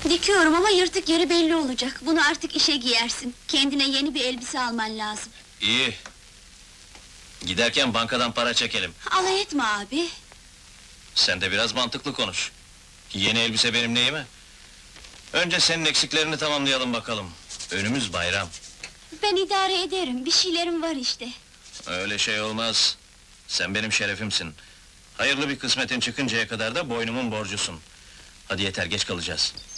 Dikiyorum ama yırtık yeri belli olacak. Bunu artık işe giyersin. Kendine yeni bir elbise alman lazım. İyi. Giderken bankadan para çekelim. Alay etme abi. Sen de biraz mantıklı konuş. Yeni elbise benim neyime? Önce senin eksiklerini tamamlayalım bakalım. Önümüz bayram. Ben idare ederim, bir şeylerim var işte. Öyle şey olmaz. Sen benim şerefimsin. Hayırlı bir kısmetin çıkıncaya kadar da boynumun borcusun. Hadi yeter, geç kalacağız.